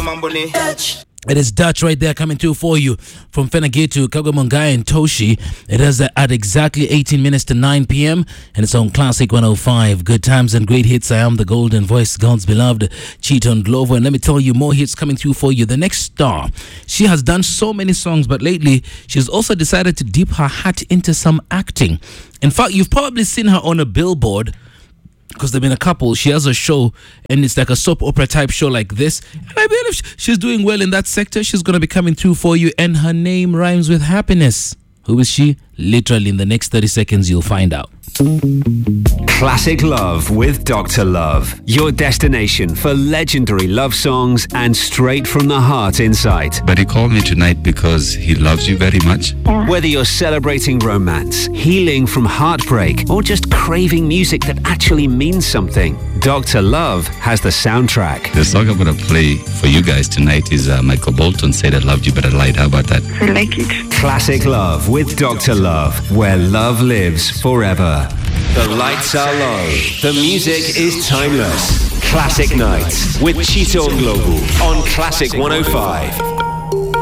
It is Dutch right there coming through for you from Fenagetu, Kagamongai and Toshi. It is at exactly 18 minutes to 9 p.m. and it's on Classic 105. Good times and great hits. I am the golden voice, God's beloved Cheaton Glover. And let me tell you, more hits coming through for you. The next star, she has done so many songs, but lately she's also decided to dip her hat into some acting. In fact, you've probably seen her on a billboard, because they've been a couple. She has a show and it's like a soap opera type show like this, and I believe she's doing well in that sector. She's going to be coming through for you, and her name rhymes with happiness. Who is she? Literally in the next 30 seconds you'll find out. Classic Love with Dr. Love, your destination for legendary love songs and straight from the heart insight. But he called me tonight because he loves you very much. Whether you're celebrating romance, healing from heartbreak, or just craving music that actually means something, Dr. Love has the soundtrack. The song I'm going to play for you guys tonight is Michael Bolton, Said I Loved You But I Lied. How about that? I like it. Classic Love with Dr. Love, where love lives forever. The lights are low. The music is timeless. Classic Nights with Cheaton Global on Classic 105.